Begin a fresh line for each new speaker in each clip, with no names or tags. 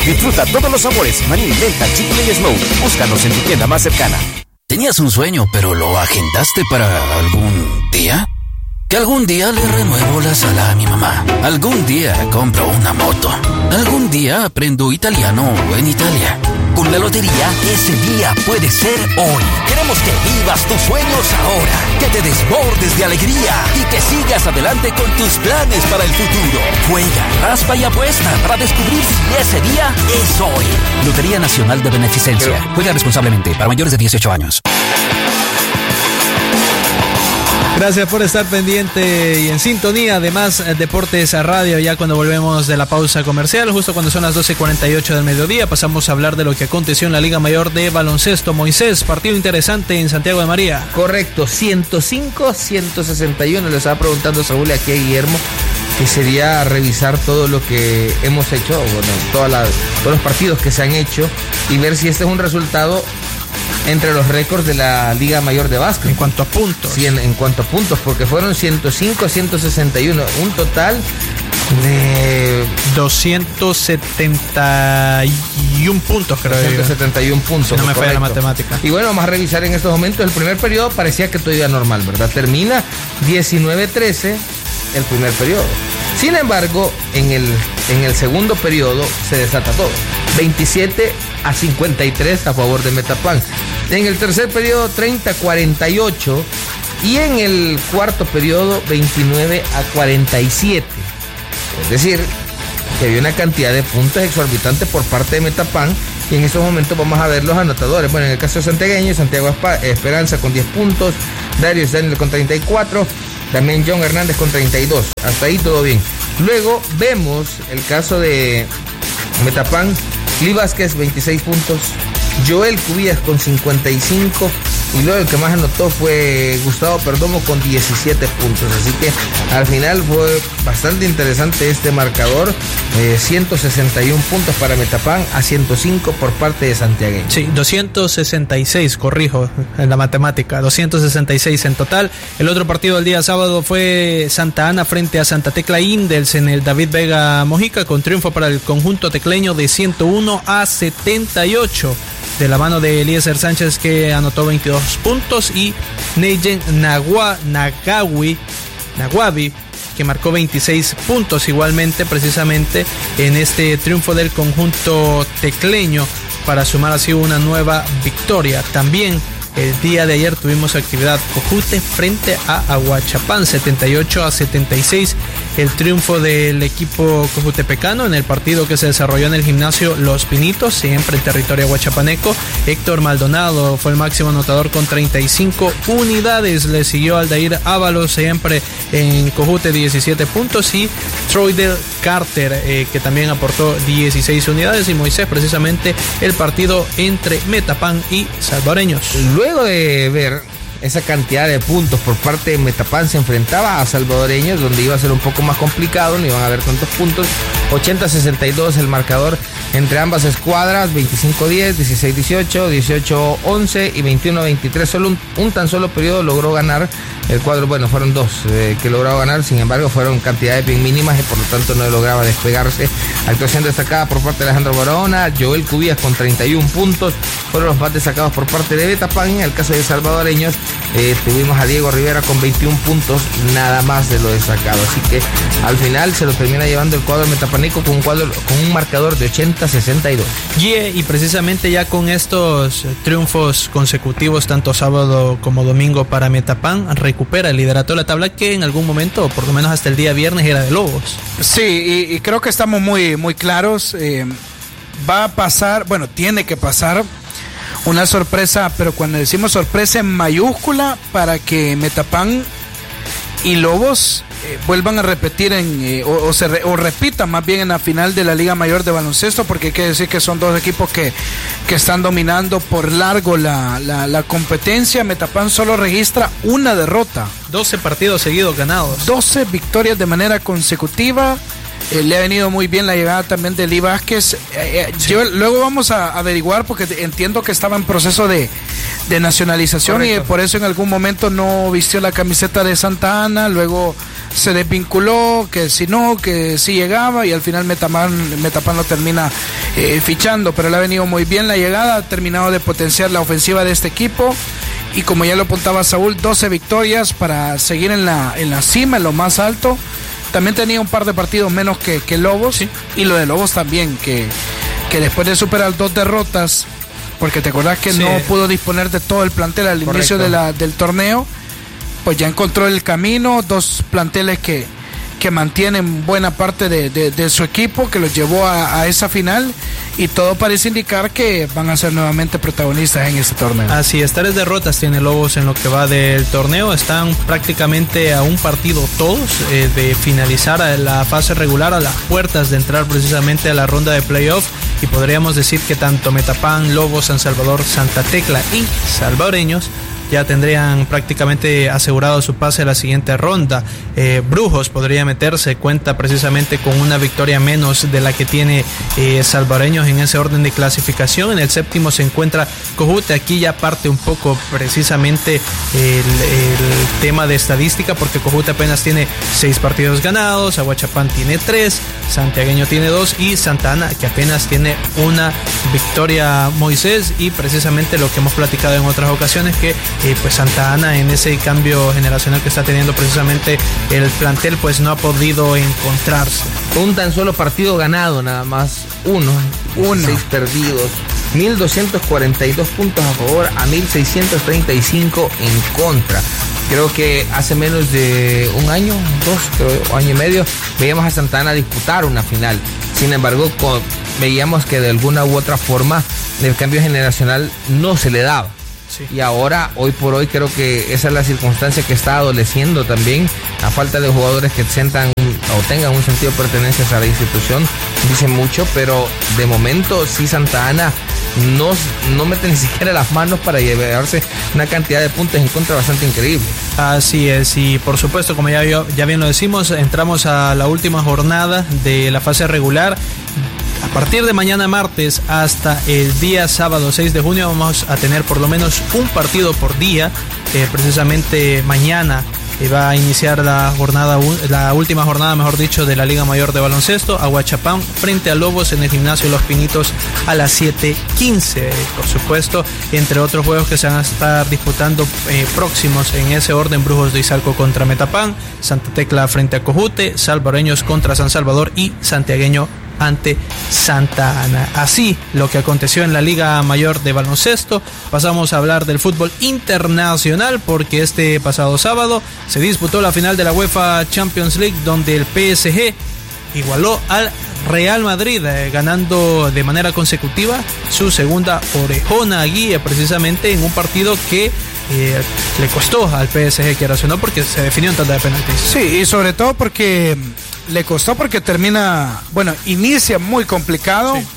Disfruta todos los sabores, maní, menta, chicle y smoke. Búscanos en tu tienda más cercana.
¿Tenías un sueño pero lo agendaste para algún día? Que algún día le renuevo la sala a mi mamá. Algún día compro una moto. Algún día aprendo italiano en Italia. Con la lotería, ese día puede ser hoy. Queremos que vivas tus sueños ahora, que te desbordes de alegría y que sigas adelante con tus planes para el futuro. Juega, raspa y apuesta para descubrir si ese día es hoy. Lotería Nacional de Beneficencia. Juega responsablemente para mayores de 18 años.
Gracias por estar pendiente y en sintonía de Más Deportes a Radio. Ya cuando volvemos de la pausa comercial, justo cuando son las 12:48 del mediodía, pasamos a hablar de lo que aconteció en la Liga Mayor de Baloncesto. Moisés, partido interesante en Santiago de María. Correcto,
105-161. Le estaba preguntando Saúl aquí a Guillermo, que sería revisar todo lo que hemos hecho, bueno, todos los partidos que se han hecho y ver si este es un resultado entre los récords de la Liga Mayor de Básquet.
En cuanto a puntos.
Sí, en cuanto a puntos, porque fueron 105-161, un total de
271 puntos, creo.
271 puntos.
Si no me falla la matemática.
Y bueno, vamos a revisar en estos momentos. El primer periodo parecía que todo iba normal, ¿verdad? Termina 19-13 el primer periodo. Sin embargo, en el segundo periodo se desata todo. 27-53 a favor de Metapan. En el tercer periodo 30-48 y en el cuarto periodo 29-47. Es decir, que había una cantidad de puntos exorbitantes por parte de Metapan y en estos momentos vamos a ver los anotadores. Bueno, en el caso de santiagueño, Santiago Esperanza con 10 puntos, Darius Daniel con 34, también John Hernández con 32. Hasta ahí todo bien. Luego vemos el caso de Metapan, Lee Vázquez 26 puntos, Joel Cubías con 55 y luego el que más anotó fue Gustavo Perdomo con 17 puntos. Así que al final fue bastante interesante este marcador. 161 puntos para Metapan a 105 por parte de Santiagueño.
Sí, 266, corrijo en la matemática, 266 en total. El otro partido del día sábado fue Santa Ana frente a Santa Tecla Indels en el David Vega Mojica, con triunfo para el conjunto tecleño de 101-78. De la mano de Eliezer Sánchez, que anotó 22 puntos, y Neyen Naguabi, que marcó 26 puntos igualmente, precisamente en este triunfo del conjunto tecleño, para sumar así una nueva victoria. También el día de ayer tuvimos actividad Cojute frente a Aguachapán, 78-76, el triunfo del equipo cojutepecano en el partido que se desarrolló en el gimnasio Los Pinitos, siempre en territorio aguachapaneco. Héctor Maldonado fue el máximo anotador con 35 unidades, le siguió Aldair Ábalos siempre en Cojute 17 puntos y Troydel Carter que también aportó 16 unidades, y Moisés precisamente el partido entre Metapan y Salvadoreños.
Luego de ver esa cantidad de puntos por parte de Metapan, se enfrentaba a Salvadoreños, donde iba a ser un poco más complicado, no iban a haber tantos puntos. 80-62 el marcador entre ambas escuadras, 25-10, 16-18, 18-11 y 21-23. Solo un tan solo periodo logró ganar el cuadro. Bueno, fueron dos que logró ganar, sin embargo fueron cantidades bien mínimas y por lo tanto no lograba despegarse. Actuación destacada por parte de Alejandro Barahona, Joel Cubías con 31 puntos, fueron los más destacados por parte de Metapan. En el caso de salvadoreños tuvimos a Diego Rivera con 21 puntos, nada más de lo destacado. Así que al final se lo termina llevando el cuadro metapaneco con un marcador de 80-62.
Y precisamente ya con estos triunfos consecutivos, tanto sábado como domingo para Metapan, recupera el liderato de la tabla, que en algún momento, por lo menos hasta el día viernes, era de Lobos.
Sí, y creo que estamos muy, muy claros. Va a pasar, bueno, tiene que pasar una sorpresa, pero cuando decimos sorpresa en mayúscula, para que Metapan y Lobos vuelvan a repetir o repitan más bien en la final de la Liga Mayor de Baloncesto, porque hay que decir que son dos equipos que están dominando por largo la competencia. Metapan solo registra una derrota,
12 partidos seguidos ganados,
12 victorias de manera consecutiva. Le ha venido muy bien la llegada también de Lee Vázquez. Luego vamos a averiguar, porque entiendo que estaba en proceso de nacionalización. Correcto. Y por eso en algún momento no vistió la camiseta de Santa Ana. Luego se desvinculó, que si no, que si llegaba, y al final Metapan lo termina fichando. Pero le ha venido muy bien la llegada, ha terminado de potenciar la ofensiva de este equipo. Y como ya lo apuntaba Saúl, 12 victorias para seguir en la cima, en lo más alto. También tenía un par de partidos menos que Lobos, sí. Y lo de Lobos también, que después de superar 2 derrotas, porque te acordás que sí, no pudo disponer de todo el plantel al Correcto. Inicio del torneo, pues ya encontró el camino. 2 planteles que mantienen buena parte de su equipo, que los llevó a esa final, y todo parece indicar que van a ser nuevamente protagonistas en este torneo.
Así es, 3 derrotas tiene Lobos en lo que va del torneo. Están prácticamente a un partido todos de finalizar la fase regular, a las puertas de entrar precisamente a la ronda de playoff, y podríamos decir que tanto Metapan, Lobos, San Salvador, Santa Tecla y Salvadoreños ya tendrían prácticamente asegurado su pase a la siguiente ronda. Brujos podría meterse, cuenta precisamente con una victoria menos de la que tiene Salvadoreños en ese orden de clasificación. En el 7º se encuentra Cojute. Aquí ya parte un poco precisamente el tema de estadística, porque Cojute apenas tiene 6 partidos ganados, Aguachapán tiene 3, Santiagueño tiene 2 y Santa Ana, que apenas tiene una victoria, Moisés. Y precisamente lo que hemos platicado en otras ocasiones, que pues Santa Ana, en ese cambio generacional que está teniendo precisamente el plantel, pues no ha podido encontrarse.
Un tan solo partido ganado, nada más uno. 6 perdidos, 1.242 puntos a favor a 1.635 en contra. Creo que hace menos de un año, 2 años y medio, veíamos a Santa Ana disputar una final. Sin embargo, veíamos que de alguna u otra forma el cambio generacional no se le daba. Sí. Y ahora, hoy por hoy, creo que esa es la circunstancia que está adoleciendo también, a falta de jugadores que sientan o tengan un sentido de pertenencia a la institución. Dice mucho, pero de momento sí, Santa Ana no mete ni siquiera las manos para llevarse una cantidad de puntos en contra bastante increíble.
Así es, y por supuesto, como ya bien lo decimos, entramos a la última jornada de la fase regular. A partir de mañana martes hasta el día sábado 6 de junio vamos a tener por lo menos un partido por día. Precisamente mañana va a iniciar la última jornada, mejor dicho, de la Liga Mayor de Baloncesto. Aguachapán frente a Lobos en el Gimnasio Los Pinitos a las 7:15. Por supuesto, entre otros juegos que se van a estar disputando próximos en ese orden: Brujos de Izalco contra Metapan, Santa Tecla frente a Cojute, Salvadoreños contra San Salvador y Santiagueño ante Santa Ana. Así lo que aconteció en la Liga Mayor de Baloncesto. Pasamos a hablar del fútbol internacional, porque este pasado sábado se disputó la final de la UEFA Champions League, donde el PSG igualó al Real Madrid, ganando de manera consecutiva su segunda orejona guía, precisamente en un partido que le costó al PSG, que no, porque se definió en tanda de penaltis.
Sí, y sobre todo porque le costó, porque inicia muy complicado. Sí.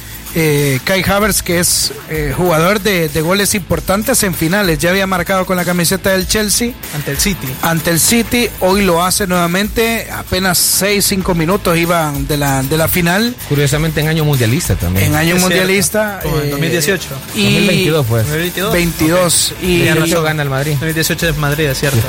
Kai Havertz, que es jugador de goles importantes en finales, ya había marcado con la camiseta del Chelsea ante el City, hoy lo hace nuevamente. Apenas 6-5 minutos iban de la final,
curiosamente en año mundialista también,
en 2018
y 2022 pues
22 y
eso gana el Madrid.
2018 es Madrid, es cierto.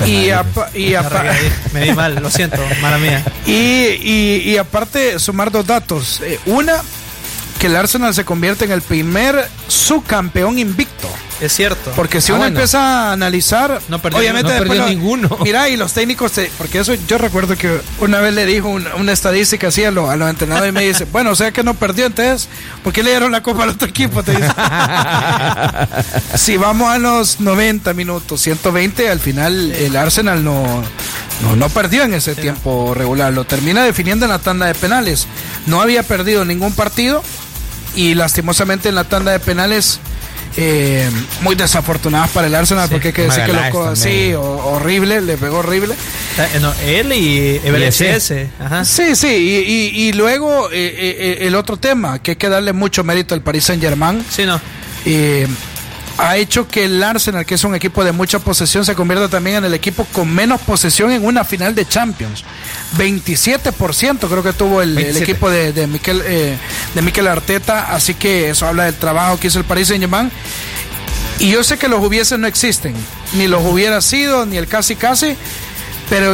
Me
di mal, lo siento, mala mía.
Y aparte, sumar 2 datos. Una, que el Arsenal se convierte en el primer subcampeón invicto.
Es cierto.
Porque si uno empieza a analizar, obviamente
no perdió ninguno.
Mira, y los técnicos, porque eso yo recuerdo que una vez le dijo una estadística así a los entrenadores, y me dice, bueno, o sea que no perdió, entonces, ¿por qué le dieron la copa al otro equipo? Te dice. Si vamos a los 90 minutos, 120, al final el Arsenal no perdió en ese tiempo regular, lo termina definiendo en la tanda de penales. No había perdido ningún partido, y lastimosamente en la tanda de penales muy desafortunadas para el Arsenal, porque hay que decir que horrible, le pegó horrible.
Él y Everest.
Sí, y luego el otro tema, que hay que darle mucho mérito al Paris Saint-Germain.
Sí, no.
ha hecho que el Arsenal, que es un equipo de mucha posesión, se convierta también en el equipo con menos posesión en una final de Champions. 27% creo que tuvo el equipo de Mikel Arteta, así que eso habla del trabajo que hizo el Paris Saint-Germain. Y yo sé que los hubieses no existen, ni los hubiera sido, ni el casi, pero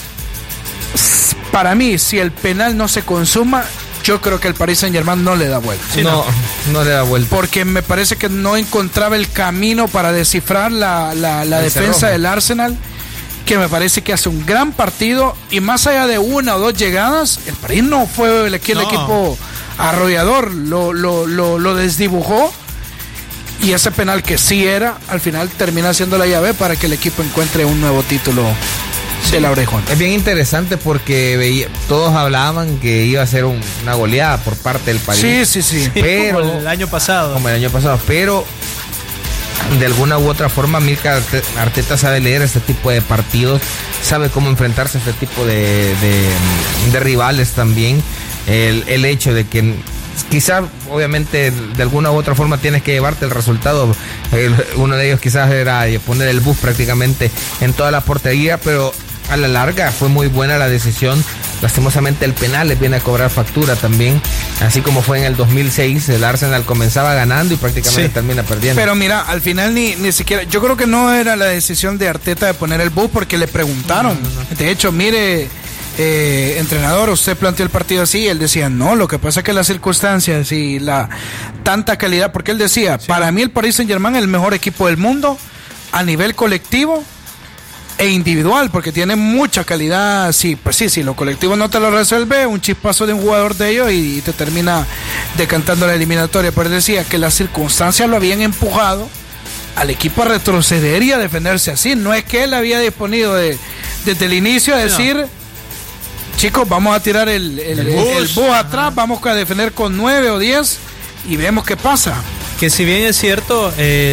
para mí, si el penal no se consuma, yo creo que el Paris Saint-Germain no le da vuelta.
Sí, no le da vuelta.
Porque me parece que no encontraba el camino para descifrar la defensa del Arsenal, que me parece que hace un gran partido, y más allá de una o dos llegadas, el París no fue el equipo arrollador, lo desdibujó. Y ese penal que sí era, al final termina siendo la llave para que el equipo encuentre un nuevo título de la Orejón.
Es bien interesante porque todos hablaban que iba a ser una goleada por parte del París.
Sí.
Pero como el año pasado,
pero de alguna u otra forma Mikel Arteta sabe leer este tipo de partidos, sabe cómo enfrentarse a este tipo de rivales también. El hecho de que quizás, obviamente, de alguna u otra forma tienes que llevarte el resultado. Uno de ellos quizás era poner el bus prácticamente en toda la portería, pero a la larga fue muy buena la decisión. Lastimosamente el penal les viene a cobrar factura también, así como fue en el 2006, el Arsenal comenzaba ganando y prácticamente termina perdiendo.
Pero mira, al final ni siquiera, yo creo que no era la decisión de Arteta de poner el bus, porque le preguntaron. De hecho, mire, entrenador, usted planteó el partido así, y él decía, no, lo que pasa es que las circunstancias y la tanta calidad, porque él decía, para mí el Paris Saint-Germain es el mejor equipo del mundo a nivel colectivo e individual, porque tiene mucha calidad. Sí, pues sí, lo colectivo no te lo resuelve, un chispazo de un jugador de ellos y te termina decantando la eliminatoria. Pero él decía que las circunstancias lo habían empujado al equipo a retroceder y a defenderse así. No es que él había disponido desde el inicio a decir, chicos, vamos a tirar el bus atrás, vamos a defender con 9 o 10 y vemos qué pasa.
Que si bien es cierto,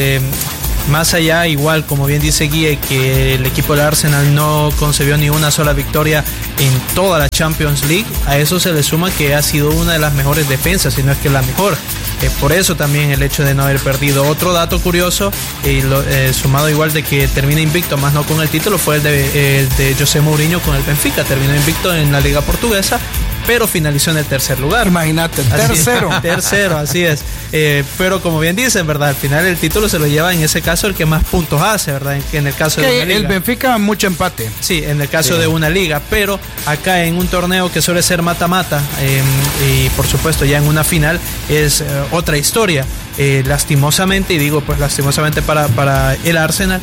más allá, igual como bien dice Guille, que el equipo del Arsenal no concedió ni una sola victoria en toda la Champions League, a eso se le suma que ha sido una de las mejores defensas, si no es que la mejor. Por eso también el hecho de no haber perdido. Otro dato curioso, sumado igual de que termina invicto, más no con el título, fue el de José Mourinho con el Benfica. Terminó invicto en la Liga Portuguesa, pero finalizó en el tercer lugar.
Imagínate,
tercero, así es. Pero como bien dicen, ¿verdad? Al final el título se lo lleva en ese caso el que más puntos hace, ¿verdad? En el caso de una liga.
El Benfica mucho empate.
Sí, en el caso de una liga, pero acá en un torneo que suele ser mata-mata, y por supuesto ya en una final es otra historia. Lastimosamente, y digo pues lastimosamente para el Arsenal,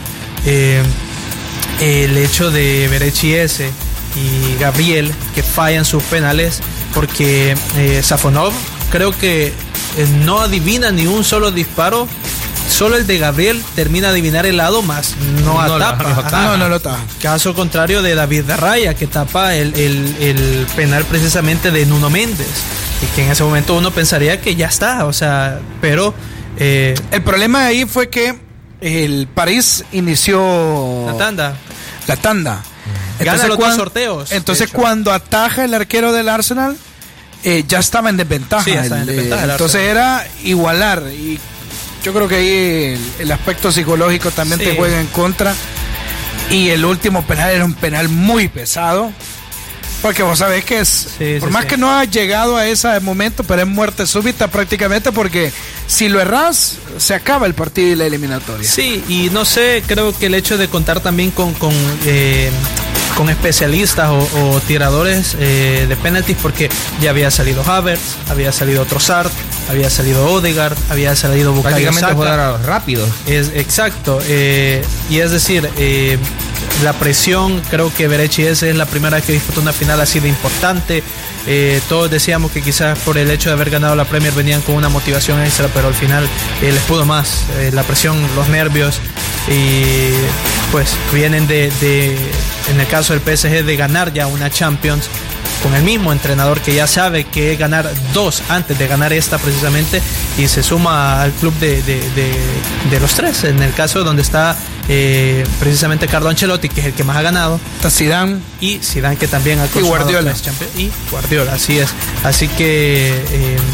el hecho de Berechiese y Gabriel que fallan sus penales, porque Safonov creo que no adivina ni un solo disparo, solo el de Gabriel termina de adivinar el lado, más no tapa.
No lo tapa.
Caso contrario de David de Raya, que tapa el penal precisamente de Nuno Méndez, y que en ese momento uno pensaría que ya está, o sea, pero
el problema de ahí fue que el París inició
la tanda.
Entonces,
gana los dos sorteos.
Entonces cuando ataja el arquero del Arsenal, ya estaba en desventaja.
Sí, estaba en desventaja
entonces era igualar, y yo creo que ahí el aspecto psicológico también te juega en contra. Y el último penal era un penal muy pesado, porque vos sabés que por más que no ha llegado a ese momento, pero es muerte súbita prácticamente, porque si lo erras, se acaba el partido y la eliminatoria.
Sí, y no sé, creo que el hecho de contar también con especialistas o tiradores de penaltis, porque ya había salido Havertz, había salido Trossard, había salido Odegaard, había salido Bukayo Saka.
Jugadores rápidos.
Exacto, y es decir, la presión, creo que Berechiese es la primera vez que disputó una final así de importante. Todos decíamos que quizás por el hecho de haber ganado la Premier venían con una motivación extra, pero al final les pudo más, la presión, los nervios, y pues vienen en el caso del PSG, de ganar ya una Champions con el mismo entrenador que ya sabe que es ganar 2 antes de ganar esta precisamente, y se suma al club de los 3, en el caso donde está precisamente Carlo Ancelotti, que es el que más ha ganado,
está Zidane,
que también ha consumado
Guardiola.
Y Guardiola, así es. Así que pues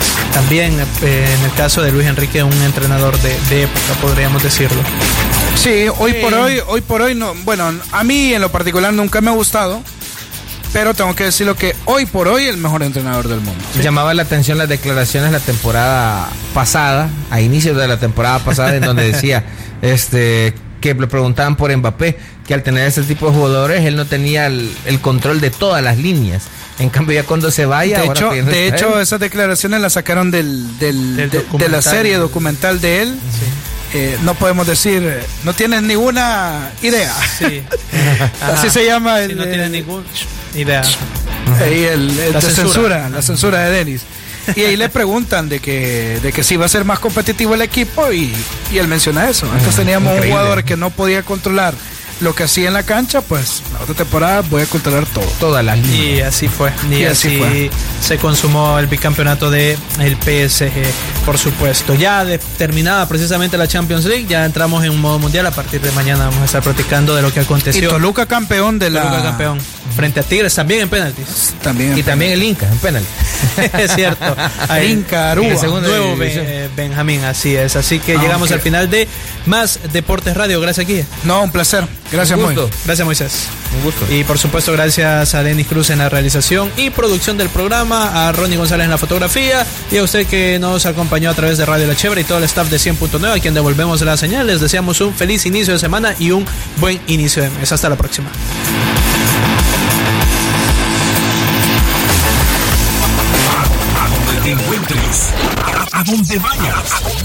también en el caso de Luis Enrique, un entrenador de época, podríamos decirlo.
Sí, hoy por hoy no, bueno, a mí en lo particular nunca me ha gustado, pero tengo que decirlo que hoy por hoy el mejor entrenador del mundo.
Sí. Llamaba la atención las declaraciones la temporada pasada, a inicios de la temporada pasada, en donde decía que le preguntaban por Mbappé, que al tener ese tipo de jugadores él no tenía el control de todas las líneas. En cambio, ya cuando se vaya...
De hecho, esas declaraciones las sacaron de la serie documental de él. Sí. No podemos decir, no tienen ninguna idea. Sí. Así se llama.
Sí, no tienen ninguna idea.
Ahí la censura de Denis. Y ahí le preguntan de que si va a ser más competitivo el equipo y él menciona eso. Antes teníamos un jugador que no podía controlar lo que hacía en la cancha, pues la otra temporada voy a controlar todo.
Todas las líneas.
Y así fue. Y así fue. Se consumó el bicampeonato del PSG, por supuesto. Ya terminada precisamente la Champions League, ya entramos en un modo mundial. A partir de mañana vamos a estar platicando de lo que aconteció.
Y Toluca campeón
campeón. Frente a Tigres, también en penaltis.
También el Inca en penaltis.
Es cierto.
Inca, Aruba.
El segundo nuevo Benjamín, así es. Así que llegamos al final de Más Deportes Radio. Gracias, Guille.
No, un placer. Gracias, Moisés.
Gracias, Moisés.
Un gusto.
Y por supuesto, gracias a Denis Cruz en la realización y producción del programa, a Ronnie González en la fotografía y a usted que nos acompañó a través de Radio La Chévere y todo el staff de 100.9, a quien devolvemos la señal. Les deseamos un feliz inicio de semana y un buen inicio de mes. Hasta la próxima.
A donde te encuentres, a donde vayas.